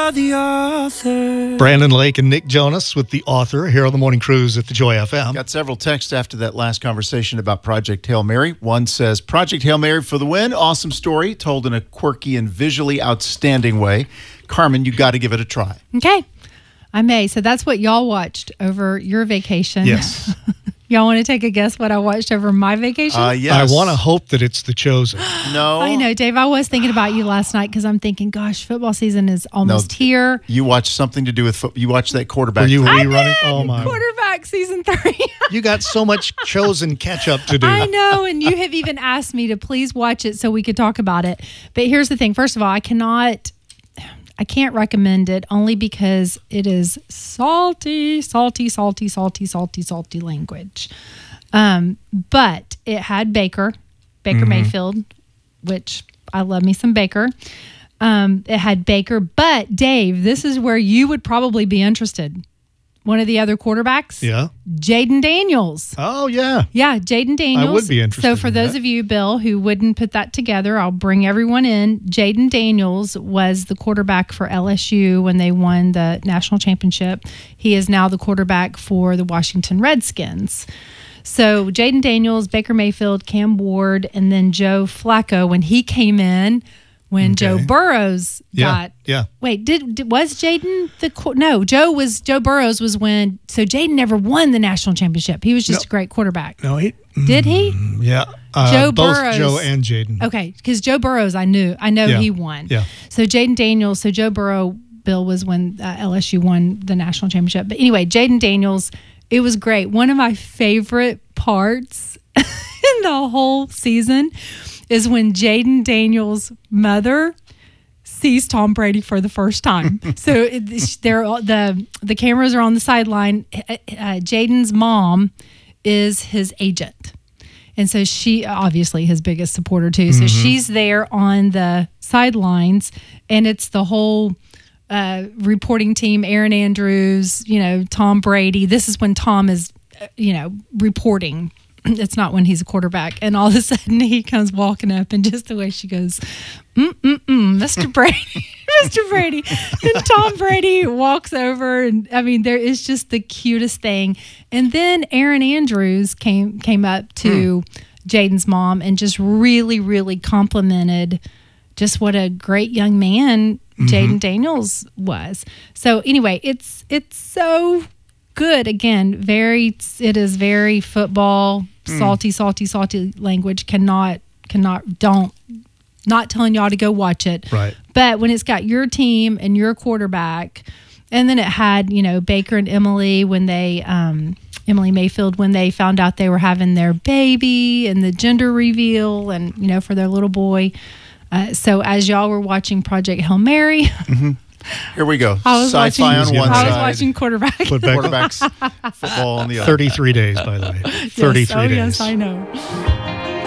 are the author. Brandon Lake and Nick Jonas with The Author here on the Morning Cruise at the Joy FM. Got several texts after that last conversation about Project Hail Mary. One says, Project Hail Mary for the win. Awesome story, told in a quirky and visually outstanding way. Carmen, you got to give it a try. Okay. I may. So that's what y'all watched over your vacation. Yes. Y'all want to take a guess what I watched over my vacation? Yes. I want to hope that it's The Chosen. No. I know, Dave. I was thinking about you last night because I'm thinking, gosh, football season is almost here. You watched something to do with you watched that quarterback. Were you thing. rerunning? Oh, my. Quarterback season 3. You got so much Chosen catch-up to do. I know, and you have even asked me to please watch it so we could talk about it. But here's the thing. First of all, I can't recommend it only because it is salty language. But it had Baker Mayfield, which I love me some Baker. It had Baker, but Dave, this is where you would probably be interested. One of the other quarterbacks, Yeah. Jaden Daniels. Oh, yeah. Yeah, Jaden Daniels. I would be interested So for in those that. of you, Bill, who wouldn't put that together, I'll bring everyone in. Jaden Daniels was the quarterback for LSU when they won the national championship. He is now the quarterback for the Washington Redskins. So Jaden Daniels, Baker Mayfield, Cam Ward, and then Joe Flacco when he came in. When Joe Burrows got wait, was Jaden no, Joe Burrows was when Jaden never won the national championship. He was just a great quarterback. No, Did he? Yeah. Joe both Burrows. Joe and Jaden. Okay, because Joe Burrows I know he won. Yeah. So Jaden Daniels, Joe Burrow, Bill was when LSU won the national championship. But anyway, Jaden Daniels, it was great. One of my favorite parts in the whole season is when Jaden Daniels' mother sees Tom Brady for the first time. So the cameras are on the sideline. Jaden's mom is his agent. And so she, obviously his biggest supporter too. So she's there on the sidelines, and it's the whole reporting team, Aaron Andrews, Tom Brady. This is when Tom is, reporting. It's not when he's a quarterback. And all of a sudden he comes walking up, and just the way she goes, Mr. Brady, Mr. Brady. And Tom Brady walks over, and I mean, there is just the cutest thing. And then Aaron Andrews came up to Jaden's mom and just really, really complimented just what a great young man Jaden Daniels was. So anyway, it's so good. Again, it is very football, salty language. Not telling y'all to go watch it. Right. But when it's got your team and your quarterback, and then it had, Baker and Emily when they, Emily Mayfield, when they found out they were having their baby and the gender reveal and, for their little boy. So as y'all were watching Project Hail Mary, Here we go. Sci-fi on one I side. was watching quarterback. Quarterbacks, football on the other. 33 days, by the way. 33 days. Yes, I know.